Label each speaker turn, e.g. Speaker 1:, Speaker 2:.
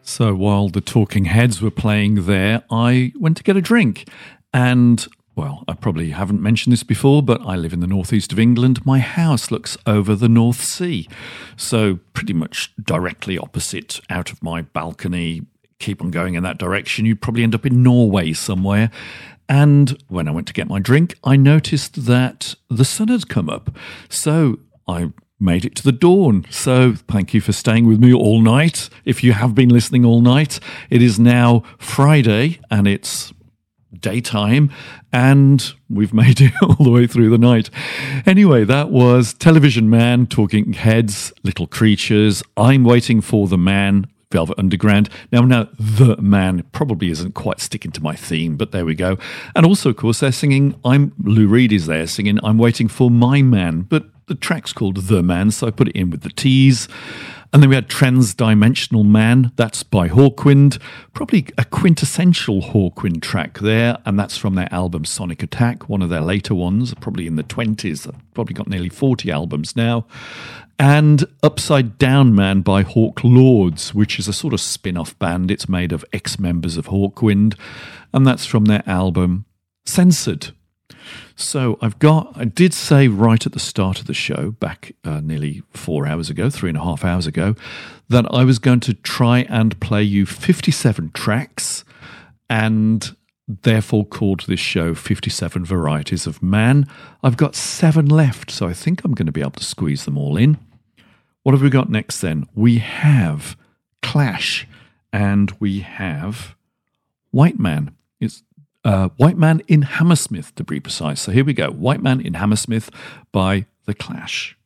Speaker 1: So while the Talking Heads were playing there, I went to get a drink. And, well, I probably haven't mentioned this before, but I live in the northeast of England. My house looks over the North Sea. So pretty much directly opposite out of my balcony. Keep on going in that direction, you'd probably end up in Norway somewhere. And when I went to get my drink, I noticed that the sun had come up. So I made it to the dawn. So thank you for staying with me all night. If you have been listening all night, it is now Friday and it's daytime and we've made it all the way through the night. Anyway, that was Television Man, Talking Heads, Little Creatures, I'm Waiting for the Man, Velvet Underground. Now, The Man probably isn't quite sticking to my theme, but there we go. And also, of course, they're singing, Lou Reed is there singing I'm Waiting for My Man, but the track's called The Man, so I put it in with the T's. And then we had Transdimensional Man, that's by Hawkwind, probably a quintessential Hawkwind track there, and that's from their album Sonic Attack, one of their later ones, probably in the 20s. They've probably got nearly 40 albums now. And Upside Down Man by Hawk Lords, which is a sort of spin-off band. It's made of ex-members of Hawkwind, and that's from their album Censored. So I did say right at the start of the show, back nearly 4 hours ago, 3.5 hours ago, that I was going to try and play you 57 tracks and therefore called this show 57 Varieties of Man. I've got 7 left, so I think I'm going to be able to squeeze them all in. What have we got next then? We have Clash and we have White Man. It's White Man in Hammersmith, to be precise. So here we go. White Man in Hammersmith by The Clash.